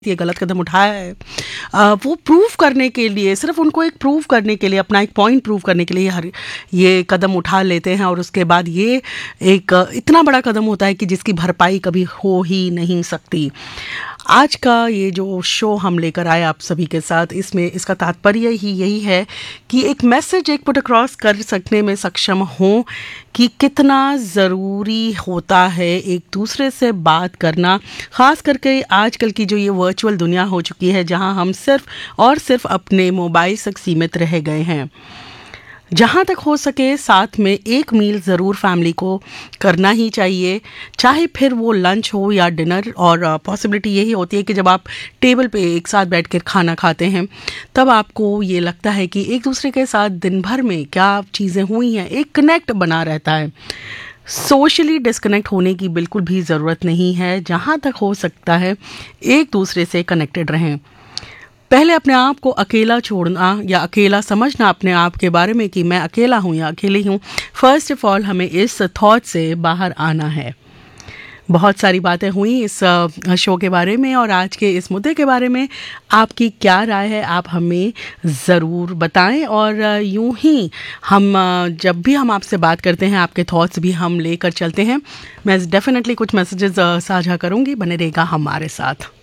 ये गलत कदम उठाया है, वो प्रूव करने के लिए, सिर्फ उनको एक प्रूव करने के लिए, अपना एक पॉइंट प्रूव करने के लिए ये कदम उठा लेते हैं और उसके बाद ये एक इतना बड़ा कदम होता है कि जिसकी भरपाई कभी हो ही नहीं सकती। आज का ये जो शो हम लेकर आए आप सभी के साथ, इसमें इसका तात्पर्य ही यही है कि एक मैसेज एक पुट अक्रॉस कर सकने में सक्षम हो कि कितना ज़रूरी होता है एक दूसरे से बात करना, ख़ास करके आजकल की जो ये वर्चुअल दुनिया हो चुकी है, जहां हम सिर्फ और सिर्फ अपने मोबाइल तक सीमित रह गए हैं। जहाँ तक हो सके साथ में एक मील ज़रूर फैमिली को करना ही चाहिए, चाहे फिर वो लंच हो या डिनर। और पॉसिबिलिटी यही होती है कि जब आप टेबल पे एक साथ बैठ कर खाना खाते हैं तब आपको ये लगता है कि एक दूसरे के साथ दिन भर में क्या चीज़ें हुई हैं, एक कनेक्ट बना रहता है। सोशली डिस्कनेक्ट होने की बिल्कुल भी ज़रूरत नहीं है। जहाँ तक हो सकता है एक दूसरे से कनेक्टेड रहें। पहले अपने आप को अकेला छोड़ना या अकेला समझना अपने आप के बारे में कि मैं अकेला हूँ या अकेली हूँ, फर्स्ट ऑफ ऑल हमें इस थॉट से बाहर आना है। बहुत सारी बातें हुई इस शो के बारे में और आज के इस मुद्दे के बारे में आपकी क्या राय है, आप हमें ज़रूर बताएं। और यूं ही हम जब भी हम आपसे बात करते हैं आपके थॉट्स भी हम लेकर चलते हैं। मैं डेफिनेटली कुछ मैसेजेस साझा करूंगी, बने रहेगा हमारे साथ।